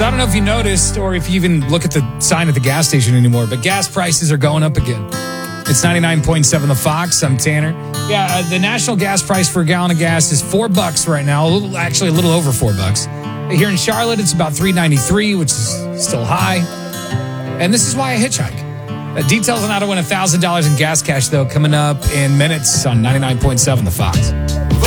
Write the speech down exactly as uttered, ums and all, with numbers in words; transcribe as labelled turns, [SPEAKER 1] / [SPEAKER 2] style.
[SPEAKER 1] So I don't know if you noticed or if you even look at the sign at the gas station anymore, but gas prices are going up again. It's ninety-nine point seven The Fox. I'm Tanner. Yeah, uh, the national gas price for a gallon of gas is four bucks right now. A little, actually, a little over four bucks. Here in Charlotte, it's about three ninety-three, which is still high. And this is why I hitchhike. Uh, details on how to win one thousand dollars in gas cash, though, coming up in minutes on ninety-nine point seven The Fox.